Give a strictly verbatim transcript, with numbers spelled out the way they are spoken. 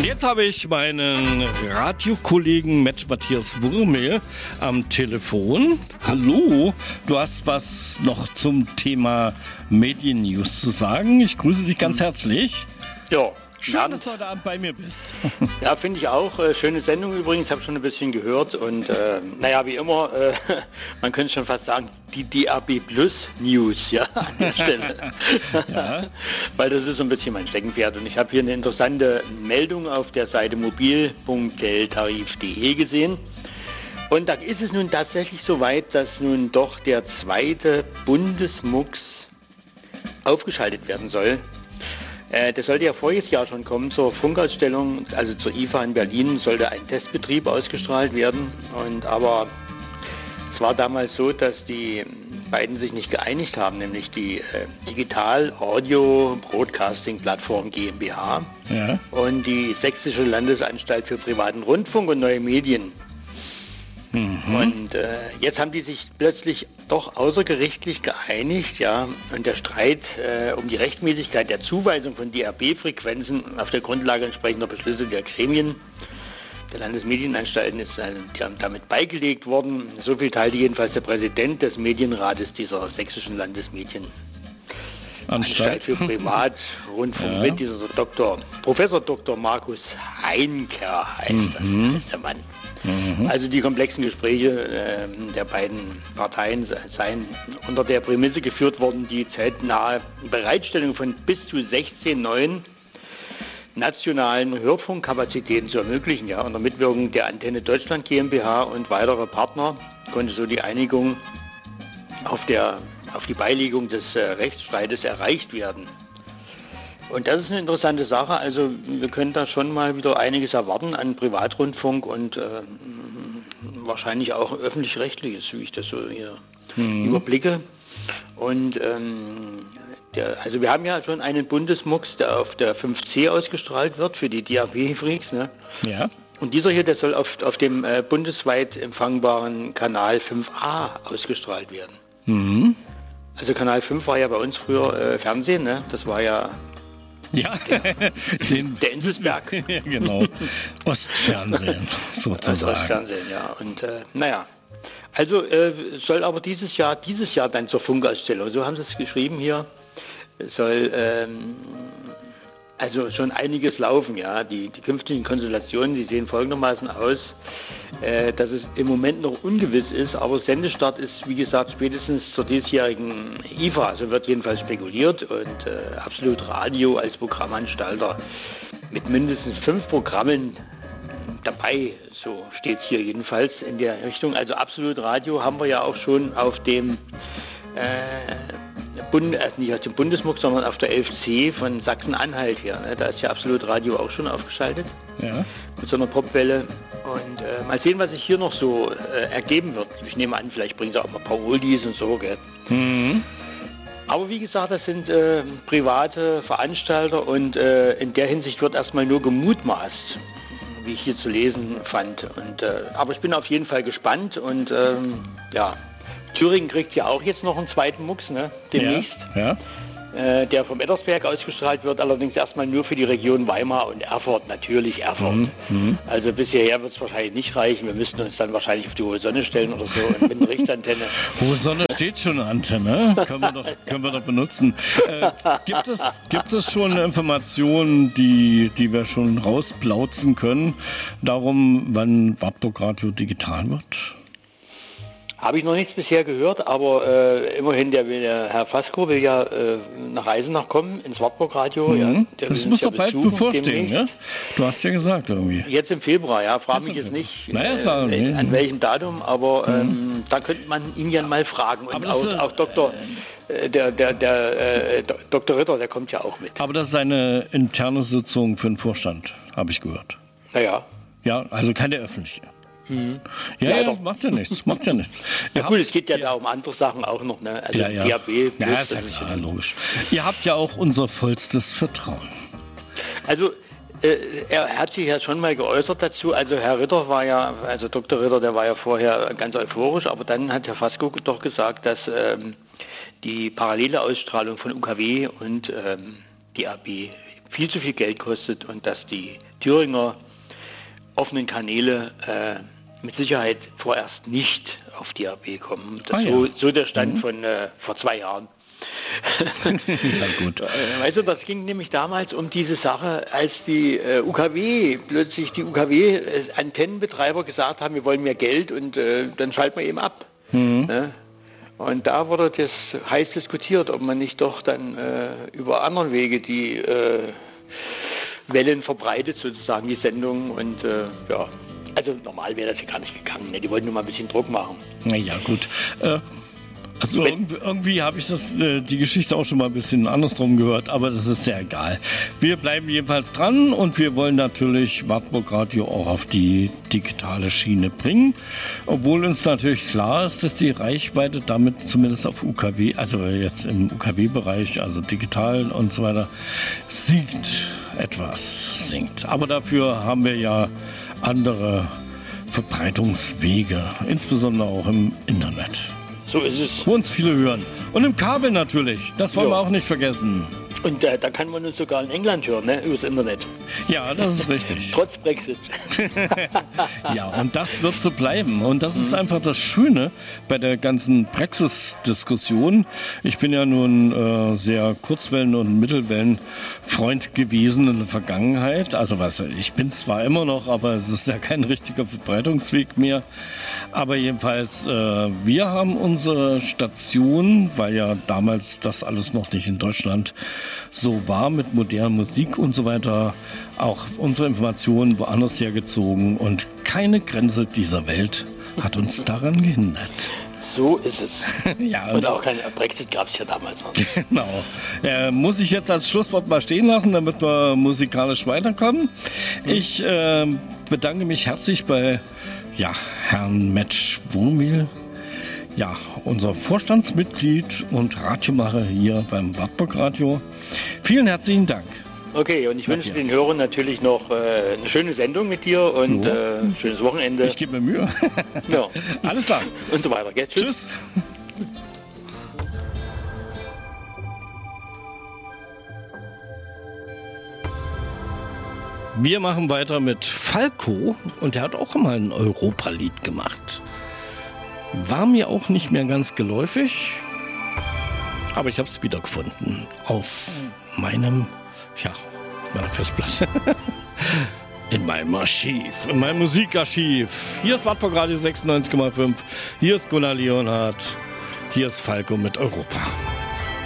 Jetzt habe ich meinen Radiokollegen Mensch Matthias Wurmel am Telefon. Hallo, du hast was noch zum Thema Medien-News zu sagen. Ich grüße dich ganz herzlich. Ja. Schön, Ja, dass du heute Abend bei mir bist. Ja, finde ich auch. Äh, schöne Sendung übrigens, habe schon ein bisschen gehört. Und äh, naja, wie immer, äh, man könnte schon fast sagen, die D R B Plus News, ja, an der Stelle. Ja. Weil das ist so ein bisschen mein Steckenpferd. Und ich habe hier eine interessante Meldung auf der Seite mobil punkt deltarif punkt de gesehen. Und da ist es nun tatsächlich so weit, dass nun doch der zweite Bundesmux aufgeschaltet werden soll. Äh, das sollte ja voriges Jahr schon kommen zur Funkausstellung, also zur I F A in Berlin sollte ein Testbetrieb ausgestrahlt werden. Und aber es war damals so, dass die beiden sich nicht geeinigt haben, nämlich die äh, Digital Audio Broadcasting Plattform GmbH Ja. und die Sächsische Landesanstalt für privaten Rundfunk und neue Medien. Mhm. Und äh, jetzt haben die sich plötzlich doch außergerichtlich geeinigt, ja, und der Streit äh, um die Rechtmäßigkeit der Zuweisung von D R B-Frequenzen auf der Grundlage entsprechender Beschlüsse der Gremien der Landesmedienanstalten ist äh, damit beigelegt worden. So viel teilte jedenfalls der Präsident des Medienrates dieser sächsischen Landesmedienanstalt Anstalt. für Privatrundfunk Ja. mit, dieser Doktor, Professor Doktor Markus Heinker heißt, Mhm. das, ist der Mann. Mhm. Also die komplexen Gespräche äh, der beiden Parteien seien unter der Prämisse geführt worden, die zeitnahe Bereitstellung von bis zu sechzehn neuen nationalen Hörfunkkapazitäten zu ermöglichen. Ja, unter Mitwirkung der Antenne Deutschland GmbH und weiterer Partner konnte so die Einigung auf, der, auf die Beilegung des äh, Rechtsstreites erreicht werden. Und das ist eine interessante Sache. Also wir können da schon mal wieder einiges erwarten an Privatrundfunk und äh, wahrscheinlich auch öffentlich-rechtliches, wie ich das so hier Mhm. überblicke. Und ähm, der, also wir haben ja schon einen Bundesmux, der auf der fünf C ausgestrahlt wird für die D R B-Freaks, ne? Ja. Und dieser hier, der soll auf, auf dem äh, bundesweit empfangbaren Kanal fünf A ausgestrahlt werden. Mhm. Also Kanal fünf war ja bei uns früher äh, Fernsehen, ne? Das war ja Ja, den, der Inselsberg. ja, genau. Ostfernsehen, Also sozusagen. Fernsehen, ja. Und äh, naja, also äh, soll aber dieses Jahr, dieses Jahr dann zur Funkausstellung, so haben sie es geschrieben hier, soll ähm, also schon einiges laufen, ja. Die, die künftigen Konstellationen, die sehen folgendermaßen aus, äh, dass es im Moment noch ungewiss ist, aber Sendestart ist, wie gesagt, spätestens zur diesjährigen I F A, so wird jedenfalls spekuliert, und äh, Absolut Radio als Programmanstalter mit mindestens fünf Programmen dabei, so steht es hier jedenfalls in der Richtung. Also Absolut Radio haben wir ja auch schon auf dem äh, Bund, also nicht auf dem Bundesmux, sondern auf der elf C von Sachsen-Anhalt hier. Ne? Da ist ja Absolut Radio auch schon aufgeschaltet Ja. mit so einer Popwelle. Und äh, mal sehen, was sich hier noch so äh, ergeben wird. Ich nehme an, vielleicht bringen sie auch mal ein paar Oldies und so, gell? Mhm. Aber wie gesagt, das sind äh, private Veranstalter und äh, in der Hinsicht wird erstmal nur gemutmaßt, wie ich hier zu lesen fand. Und, äh, aber ich bin auf jeden Fall gespannt und ähm, ja, Thüringen kriegt ja auch jetzt noch einen zweiten Mux, ne, demnächst, Ja. äh, der vom Ettersberg ausgestrahlt wird, allerdings erstmal nur für die Region Weimar und Erfurt, natürlich Erfurt. Mhm. Mhm. Also bis hierher wird es wahrscheinlich nicht reichen, wir müssten uns dann wahrscheinlich auf die hohe Sonne stellen oder so und mit einer Richtantenne. Hohe Sonne steht schon eine Antenne, können wir doch, können wir doch benutzen. Äh, gibt es, gibt es schon Informationen, die, die wir schon rausplauzen können, darum, wann Wartburg Radio digital wird? Habe ich noch nichts bisher gehört, aber äh, immerhin der, der Herr Fasko will ja äh, nach Eisenach kommen, ins Wartburg Radio. Mhm. Ja, der will Das uns muss ja doch bald besuchen bevorstehen, demnächst. ne? Du hast ja gesagt irgendwie. Jetzt im Februar, ja. Frage Jetzt mich im jetzt Februar. nicht, Naja, sagen äh, wir. an welchem Datum, aber ähm, da könnte man ihn ja mal fragen. Und Aber das auch, ist, auch Doktor, äh, der, der, der äh, Do- Doktor Ritter, der kommt ja auch mit. Aber das ist eine interne Sitzung für den Vorstand, habe ich gehört. Naja. Ja, also keine öffentliche. Mhm. Ja, Ja, ja, doch. das macht ja nichts, macht ja nichts. Ihr Ja, gut, habt- es geht ja da um andere Sachen auch noch, ne? Also Ja, ja. D A B. Ja, ist ja klar, logisch. Ihr habt ja auch unser vollstes Vertrauen. Also äh, er hat sich ja schon mal geäußert dazu. Also Herr Ritter war ja, also Doktor Ritter, der war ja vorher ganz euphorisch, aber dann hat Herr Fasko doch gesagt, dass ähm, die parallele Ausstrahlung von U K W und ähm, D A B viel zu viel Geld kostet und dass die Thüringer offenen Kanäle äh, mit Sicherheit vorerst nicht auf D A B kommen. Das ah, ja. so, so der Stand mhm. von äh, vor zwei Jahren. Ja, gut. Weißt du, das ging nämlich damals um diese Sache, als die äh, U K W, plötzlich die U K W-Antennenbetreiber gesagt haben, wir wollen mehr Geld und äh, dann schalten wir eben ab. Mhm. Ne? Und da wurde das heiß diskutiert, ob man nicht doch dann äh, über anderen Wege die äh, Wellen verbreitet, sozusagen die Sendung. Und äh, ja, also normal wäre das ja gar nicht gegangen. Ne? Die wollten nur mal ein bisschen Druck machen. Na ja, gut. Äh Also irgendwie, irgendwie habe ich das, äh, die Geschichte auch schon mal ein bisschen andersrum gehört, aber das ist ja egal. Wir bleiben jedenfalls dran und wir wollen natürlich Wartburg Radio auch auf die digitale Schiene bringen, obwohl uns natürlich klar ist, dass die Reichweite damit zumindest auf U K W, also jetzt im U K W-Bereich, also digital und so weiter, sinkt etwas, sinkt. Aber dafür haben wir ja andere Verbreitungswege, insbesondere auch im Internet. So ist es. Wo uns viele hören. Und im Kabel natürlich. Das wollen ja. wir auch nicht vergessen. Und äh, da kann man uns sogar in England hören, ne? Übers Internet. Ja, das ist richtig. Trotz Brexit. Ja, und das wird so bleiben. Und das ist einfach das Schöne bei der ganzen Brexit-Diskussion. Ich bin ja nun äh, sehr Kurzwellen- und Mittelwellen-Freund gewesen in der Vergangenheit. Also was, ich bin zwar immer noch, aber es ist ja kein richtiger Verbreitungsweg mehr. Aber jedenfalls, äh, wir haben unsere Station, weil ja damals das alles noch nicht in Deutschland so war mit moderner Musik und so weiter, auch unsere Informationen woanders hergezogen und keine Grenze dieser Welt hat uns daran gehindert. So ist es. Ja, und auch kein Brexit gab es ja damals noch. Genau. Äh, muss ich jetzt als Schlusswort mal stehen lassen, damit wir musikalisch weiterkommen. Mhm. Ich äh, bedanke mich herzlich bei ja, Herrn Metsch Wurmil. Ja, unser Vorstandsmitglied und Radiomacher hier beim Wartburg Radio. Vielen herzlichen Dank. Okay, und ich Matthias. wünsche den Hörern natürlich noch äh, eine schöne Sendung mit dir und ein äh, schönes Wochenende. Ich gebe mir Mühe. Ja. Alles klar. Und so weiter. Gell? Tschüss. Tschüss. Wir machen weiter mit Falco und der hat auch mal ein Europalied gemacht. War mir auch nicht mehr ganz geläufig, aber ich habe es wiedergefunden auf meinem, ja, meiner Festplatte, in meinem Archiv, in meinem Musikarchiv. Hier ist Wartburg Radio sechsundneunzig Komma fünf, hier ist Gunnar Leonhardt, hier ist Falco mit Europa.